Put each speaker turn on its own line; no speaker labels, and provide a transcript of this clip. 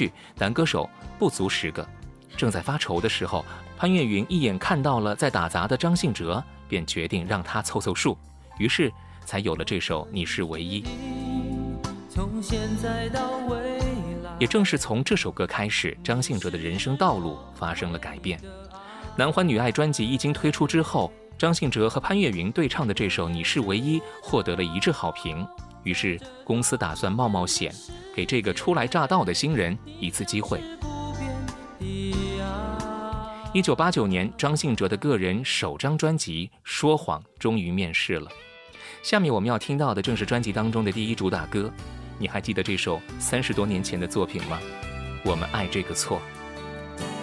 去，男歌手不足10个。正在发愁的时候，潘越云一眼看到了在打杂的张信哲，便决定让他凑凑数，于是才有了这首《你是唯一》。
从现在到未来，
也正是从这首歌开始，张信哲的人生道路发生了改变。男欢女爱专辑一经推出之后，张信哲和潘越云对唱的这首《你是唯一》获得了一致好评，于是公司打算冒冒险，给这个初来乍到的新人一次机会。1989年，张信哲的个人首张专辑《说谎》终于面世了。下面我们要听到的正是专辑当中的第一主打歌，你还记得这首30多年前的作品吗？我们爱这个错。